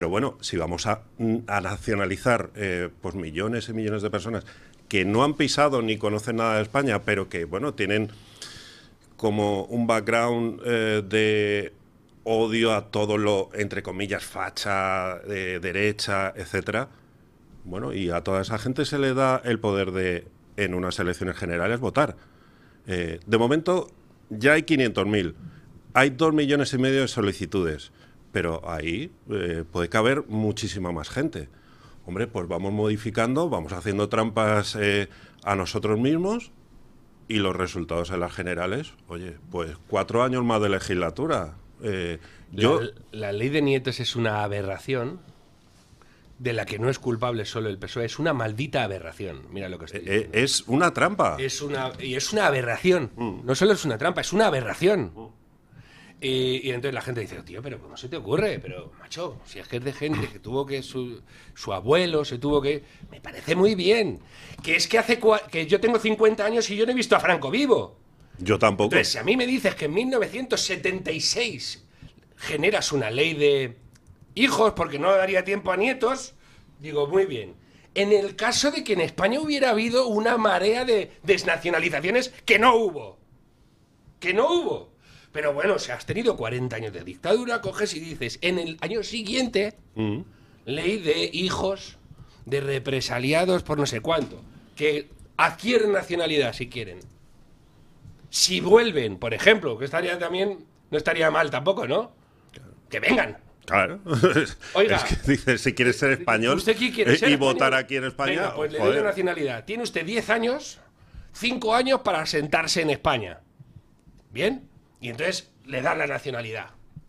Pero bueno, si vamos a nacionalizar pues millones y millones de personas que no han pisado ni conocen nada de España, pero que, bueno, tienen como un background de odio a todo lo, entre comillas, facha, de derecha, etcétera. Bueno, y a toda esa gente se le da el poder de, en unas elecciones generales, votar. De momento ya hay 500.000. Hay 2,5 millones de solicitudes. Pero ahí puede caber muchísima más gente. Hombre, pues vamos modificando, vamos haciendo trampas a nosotros mismos y los resultados en las generales, oye, pues 4 años más de legislatura. La ley de Nietos es una aberración de la que no es culpable solo el PSOE, es una maldita aberración. Mira lo que estoy diciendo. Es una trampa. Es una aberración. No solo es una trampa, es una aberración. Y entonces la gente dice, tío, pero ¿cómo se te ocurre? Pero, macho, si es que es de gente que tuvo que su abuelo se tuvo que... Me parece muy bien. Que es que que yo tengo 50 años y yo no he visto a Franco vivo. Yo tampoco. Entonces, si a mí me dices que en 1976 generas una ley de hijos porque no daría tiempo a nietos, digo, muy bien. En el caso de que en España hubiera habido una marea de desnacionalizaciones, que no hubo. Que no hubo. Pero bueno, si has tenido 40 años de dictadura, coges y dices, en el año siguiente, ley de hijos de represaliados por no sé cuánto, que adquieren nacionalidad si quieren. Si vuelven, por ejemplo, que estaría también, no estaría mal tampoco, ¿no? Que vengan. Claro. Oiga, es que dices, si quieres ser español ¿usted qué quiere ser y español? votar aquí en España, venga, pues le doy la nacionalidad. Tiene usted 10 años, 5 años para sentarse en España. ¿Bien? Y entonces le dan la nacionalidad.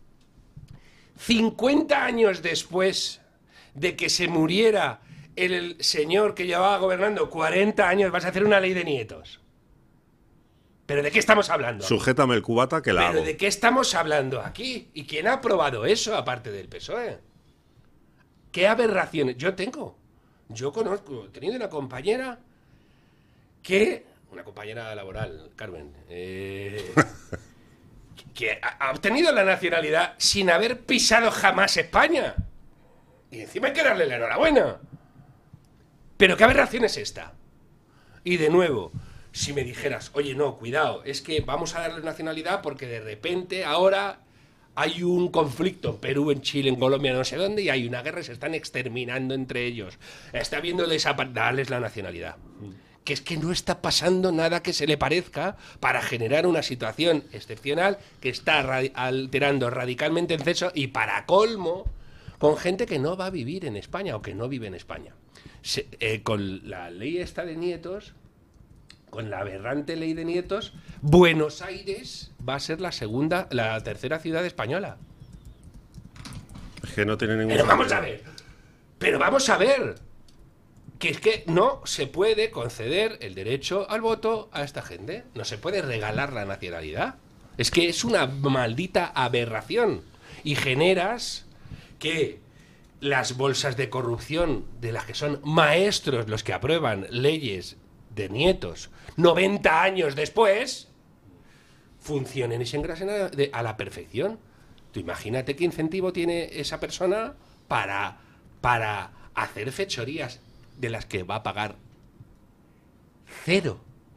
50 años después de que se muriera el señor que llevaba gobernando 40 años, vas a hacer una ley de nietos. ¿Pero de qué estamos hablando? Sujétame el cubata que la hago. ¿Pero de qué estamos hablando aquí? ¿Y quién ha aprobado eso, aparte del PSOE? ¿Qué aberraciones? Yo conozco, he tenido una compañera una compañera laboral, Carmen, que ha obtenido la nacionalidad sin haber pisado jamás España. Y encima hay que darle la enhorabuena. ¿Pero qué aberración es esta? Y de nuevo, si me dijeras, oye, no, cuidado, es que vamos a darle nacionalidad porque de repente ahora hay un conflicto en Perú, en Chile, en Colombia, no sé dónde, y hay una guerra y se están exterminando entre ellos. Está habiendo darles la nacionalidad. Que es que no está pasando nada que se le parezca para generar una situación excepcional que está alterando radicalmente el censo y para colmo con gente que no va a vivir en España o que no vive en España. Con la ley esta de nietos, con la aberrante ley de nietos, Buenos Aires va a ser la tercera ciudad española. Es que no tiene ningún Pero vamos a ver. Que es que no se puede conceder el derecho al voto a esta gente. No se puede regalar la nacionalidad. Es que es una maldita aberración. Y generas que las bolsas de corrupción de las que son maestros los que aprueban leyes de nietos 90 años después funcionen y se engrasen a la perfección. Tú imagínate qué incentivo tiene esa persona para hacer fechorías de las que va a pagar cero.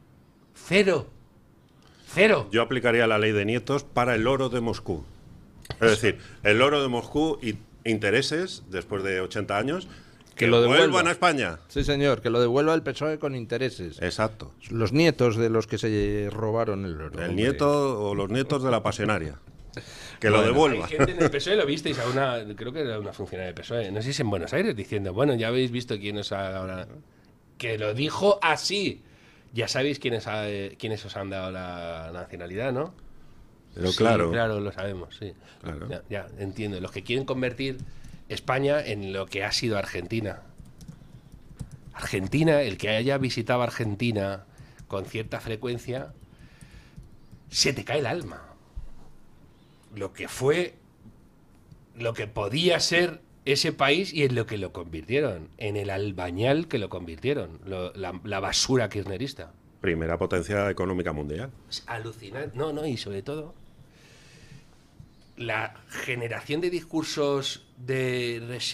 Yo aplicaría la ley de nietos para el oro de Moscú. Es decir, el oro de Moscú y intereses, después de 80 años, que lo devuelvan a España. Sí, señor, que lo devuelva el PSOE con intereses. Exacto. Los nietos de los que se robaron el oro. El nieto o los nietos de la pasionaria. Que lo devuelva. Hay gente en el PSOE, lo visteis a creo que era una funcionaria del PSOE, no sé si es en Buenos Aires, diciendo, bueno, ya habéis visto quién os ha dado que lo dijo así. Ya sabéis quiénes os han dado la nacionalidad, ¿no? Pero sí, claro. Claro, lo sabemos, sí. Claro. Ya, entiendo. Los que quieren convertir España en lo que ha sido Argentina. Argentina, el que haya visitado Argentina con cierta frecuencia, se te cae el alma. Lo que fue, lo que podía ser ese país y en lo que lo convirtieron, en el albañal que lo convirtieron, la basura kirchnerista. Primera potencia económica mundial. Es alucinante. No, y sobre todo la generación de discursos de